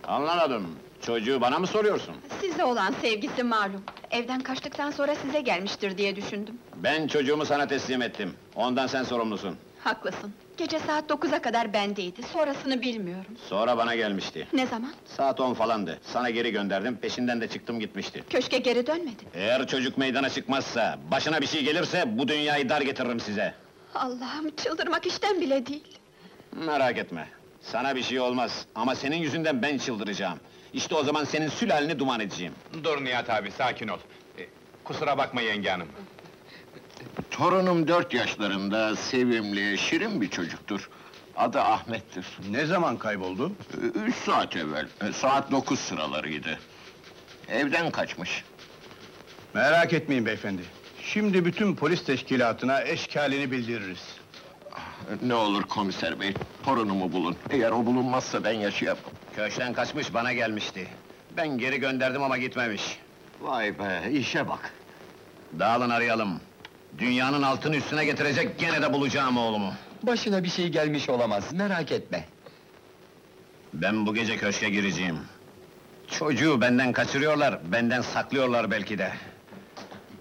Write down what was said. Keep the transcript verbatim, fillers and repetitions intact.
Anlamadım. Çocuğu bana mı soruyorsun? Size olan sevgisi malum. Evden kaçtıktan sonra size gelmiştir diye düşündüm. Ben çocuğumu sana teslim ettim. Ondan sen sorumlusun. Haklısın. Gece saat dokuza kadar bendeydi, sonrasını bilmiyorum. Sonra bana gelmişti. Ne zaman? Saat on falandı. Sana geri gönderdim, peşinden de çıktım gitmişti. Köşke geri dönmedi. Eğer çocuk meydana çıkmazsa, başına bir şey gelirse, bu dünyayı dar getiririm size. Allah'ım, çıldırmak işten bile değil. Merak etme. Sana bir şey olmaz, ama senin yüzünden ben çıldıracağım. İşte o zaman senin sülaleni duman edeceğim. Dur Nihat abi, sakin ol. Ee, kusura bakma yenge hanım. Torunum dört yaşlarında, sevimli, şirin bir çocuktur. Adı Ahmet'tir. Ne zaman kayboldu? Ee, Üç saat evvel, e, saat dokuz sıralarıydı. Evden kaçmış. Merak etmeyin beyefendi. Şimdi bütün polis teşkilatına eşkalini bildiririz. Ne olur komiser bey, torunumu bulun. Eğer o bulunmazsa ben yaşayamam. Köşkten kaçmış, bana gelmişti. Ben geri gönderdim ama gitmemiş. Vay be, işe bak. Dağılın arayalım. Dünyanın altını üstüne getirecek, gene de bulacağım oğlumu. Başına bir şey gelmiş olamaz, merak etme. Ben bu gece köşke gireceğim. Çocuğu benden kaçırıyorlar, benden saklıyorlar belki de.